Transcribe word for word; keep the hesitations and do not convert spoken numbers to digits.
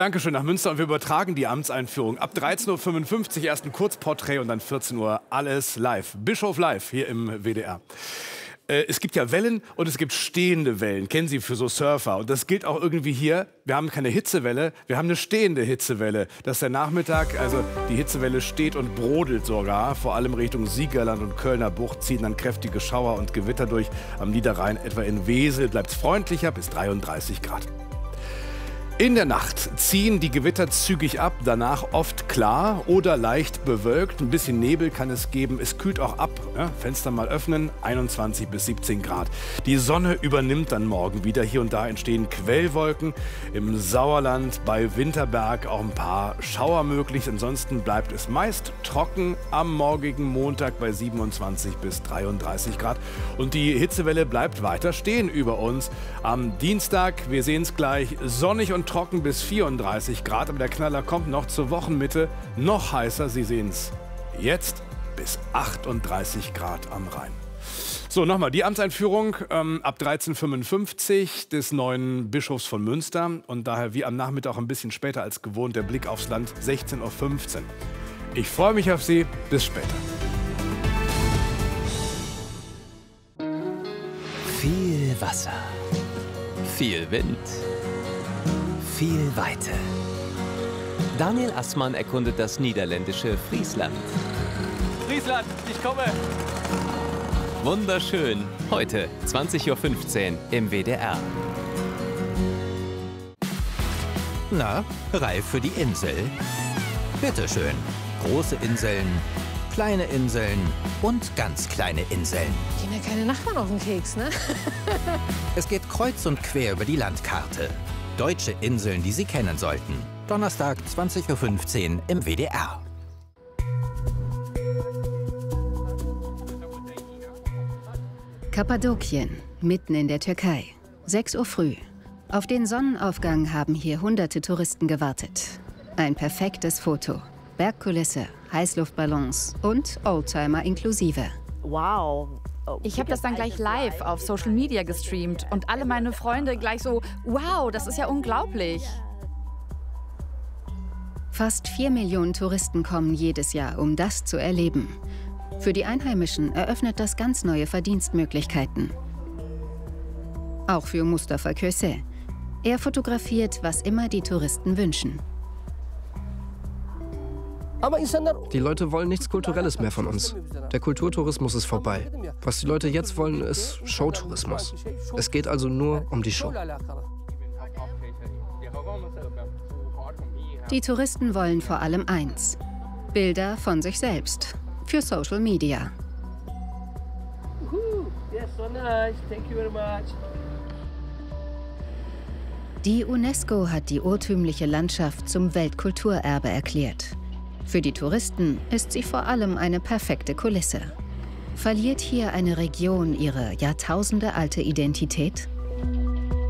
Dankeschön nach Münster und wir übertragen die Amtseinführung. Ab dreizehn Uhr fünfundfünfzig erst ein Kurzporträt und dann vierzehn Uhr alles live. Bischof live hier im W D R. Äh, es gibt ja Wellen und es gibt stehende Wellen. Kennen Sie für so Surfer. Und das gilt auch irgendwie hier. Wir haben keine Hitzewelle, wir haben eine stehende Hitzewelle. Das ist der Nachmittag, also die Hitzewelle steht und brodelt sogar. Vor allem Richtung Siegerland und Kölner Bucht ziehen dann kräftige Schauer und Gewitter durch. Am Niederrhein, etwa in Wesel, bleibt es freundlicher bis dreiunddreißig Grad. In der Nacht ziehen die Gewitter zügig ab, danach oft klar oder leicht bewölkt. Ein bisschen Nebel kann es geben, es kühlt auch ab. Ja, Fenster mal öffnen, einundzwanzig bis siebzehn Grad. Die Sonne übernimmt dann morgen wieder. Hier und da entstehen Quellwolken. Im Sauerland, bei Winterberg auch ein paar Schauer möglich. Ansonsten bleibt es meist trocken am morgigen Montag bei siebenundzwanzig bis dreiunddreißig Grad. Und die Hitzewelle bleibt weiter stehen über uns. Am Dienstag, wir sehen es gleich, sonnig und trocken bis vierunddreißig Grad, aber der Knaller kommt noch zur Wochenmitte. Noch heißer, Sie sehen es jetzt, bis achtunddreißig Grad am Rhein. So, nochmal die Amtseinführung ähm, ab dreizehn Uhr fünfundfünfzig des neuen Bischofs von Münster. Und daher wie am Nachmittag ein bisschen später als gewohnt der Blick aufs Land, sechzehn Uhr fünfzehn. Ich freue mich auf Sie. Bis später. Viel Wasser, viel Wind, viel Weite. Daniel Assmann erkundet das niederländische Friesland. Friesland, ich komme! Wunderschön. Heute, zwanzig Uhr fünfzehn im W D R. Na, reif für die Insel? Bitteschön. Große Inseln, kleine Inseln und ganz kleine Inseln. Gehen ja keine Nachbarn auf den Keks, ne? Es geht kreuz und quer über die Landkarte. Deutsche Inseln, die Sie kennen sollten. Donnerstag, zwanzig Uhr fünfzehn im W D R. Kappadokien, mitten in der Türkei. sechs Uhr früh. Auf den Sonnenaufgang haben hier hunderte Touristen gewartet. Ein perfektes Foto. Bergkulisse, Heißluftballons und Oldtimer inklusive. Wow. Ich habe das dann gleich live auf Social Media gestreamt und alle meine Freunde gleich so, wow, das ist ja unglaublich. Fast vier Millionen Touristen kommen jedes Jahr, um das zu erleben. Für die Einheimischen eröffnet das ganz neue Verdienstmöglichkeiten. Auch für Mustafa Köse. Er fotografiert, was immer die Touristen wünschen. Die Leute wollen nichts Kulturelles mehr von uns. Der Kulturtourismus ist vorbei. Was die Leute jetzt wollen, ist Showtourismus. Es geht also nur um die Show. Die Touristen wollen vor allem eins: Bilder von sich selbst. Für Social Media. Die UNESCO hat die urtümliche Landschaft zum Weltkulturerbe erklärt. Für die Touristen ist sie vor allem eine perfekte Kulisse. Verliert hier eine Region ihre jahrtausendealte Identität?